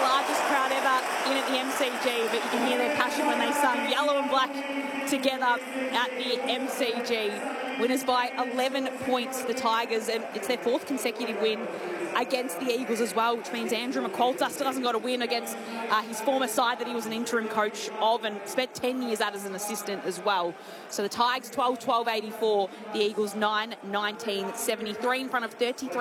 largest crowd ever in at the MCG, but you can hear their passion when they sung Yellow and Black together at the MCG. Winners by 11 points, the Tigers, and it's their 4th consecutive win against the Eagles as well, which means Andrew McQualter still hasn't got a win against his former side that he was an interim coach of and spent 10 years at as an assistant as well. So the Tigers 12-12-84, the Eagles 9-19-73 in front of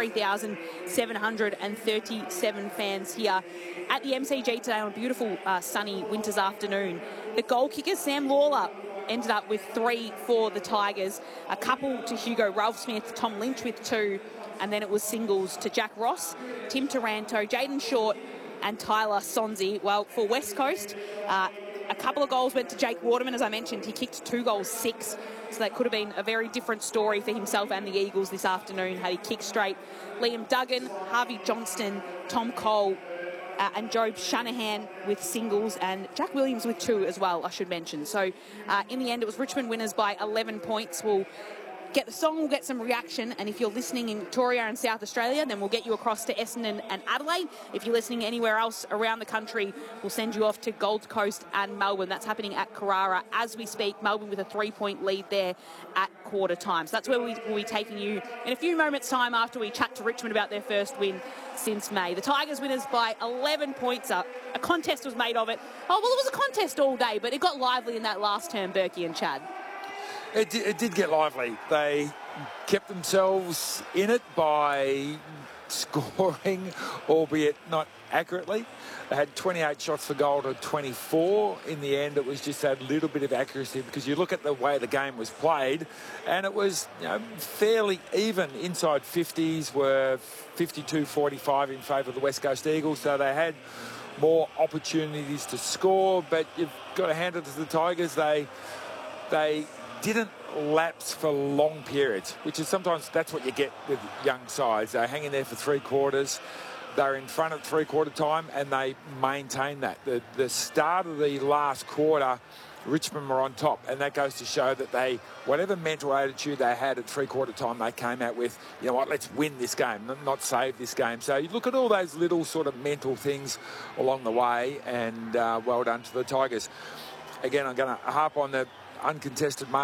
33,737 fans here at the MCG today on a beautiful sunny winter's afternoon. The goal kicker, Sam Lawler, ended up with 3 for the Tigers, a couple to Hugo Ralphsmith, Tom Lynch with 2, and then it was singles to Jack Ross, Tim Taranto, Jaden Short and Tyler Sonzi. Well, for West Coast, a couple of goals went to Jake Waterman, as I mentioned. He kicked 2 goals, 6. So that could have been a very different story for himself and the Eagles this afternoon had he kicked straight. Liam Duggan, Harvey Johnston, Tom Cole, and Job Shanahan with singles, and Jack Williams with 2 as well, I should mention. So in the end, it was Richmond winners by 11 points. We'll get the song, we'll get some reaction, and if you're listening in Victoria and South Australia, then we'll get you across to Essendon and Adelaide. If you're listening anywhere else around the country, we'll send you off to Gold Coast and Melbourne. That's happening at Carrara as we speak. Melbourne with a 3-point lead there at quarter time. So that's where we'll be taking you in a few moments' time after we chat to Richmond about their first win since May. The Tigers winners by 11 points up. A contest was made of it. Oh, well, it was a contest all day, but it got lively in that last term, Berkey and Chad. It did get lively. They kept themselves in it by scoring, albeit not accurately. They had 28 shots for goal to 24. In the end, it was just that little bit of accuracy, because you look at the way the game was played, and it was fairly even. Inside 50s were 52-45 in favour of the West Coast Eagles, so they had more opportunities to score, but you've got to hand it to the Tigers. They didn't lapse for long periods, which is sometimes that's what you get with young sides. They're hanging there for 3 quarters. They're in front at 3-quarter time, and they maintain that. The start of the last quarter, Richmond were on top, and that goes to show that they, whatever mental attitude they had at 3-quarter time, they came out with, you know what, let's win this game, not save this game. So you look at all those little sort of mental things along the way, and well done to the Tigers. Again, I'm going to harp on the uncontested mark.